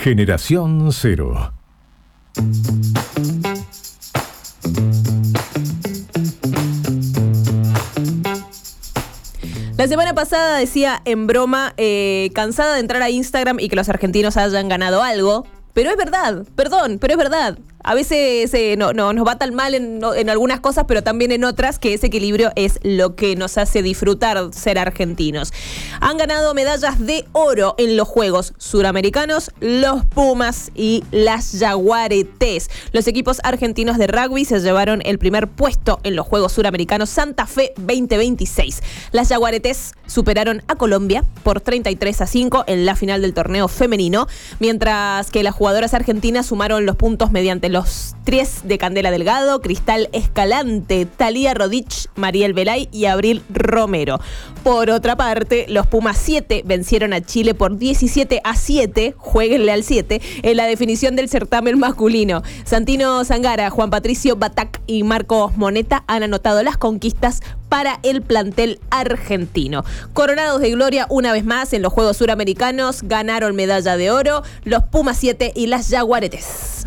Generación Cero. La semana pasada decía en broma, cansada de entrar a Instagram y que los argentinos hayan ganado algo. Pero es verdad, perdón, pero es verdad. A veces nos va tan mal en algunas cosas, pero también en otras, que ese equilibrio es lo que nos hace disfrutar ser argentinos. Han ganado medallas de oro en los Juegos Suramericanos los Pumas y las Jaguaretes. Los equipos argentinos de rugby se llevaron el primer puesto en los Juegos Suramericanos Santa Fe 2026. Las Jaguaretes superaron a Colombia por 33-5 en la final del torneo femenino, mientras que las jugadoras argentinas sumaron los puntos mediante los tries de Candela Delgado, Cristal Escalante, Talía Rodich, Mariel Velay y Abril Romero. Por otra parte, los Pumas 7 vencieron a Chile por 17-7, jueguenle al 7, en la definición del certamen masculino. Santino Sangara, Juan Patricio Batac y Marcos Moneta han anotado las conquistas para el plantel argentino. Coronados de gloria una vez más en los Juegos Suramericanos, ganaron medalla de oro los Pumas 7 y las Jaguaretes.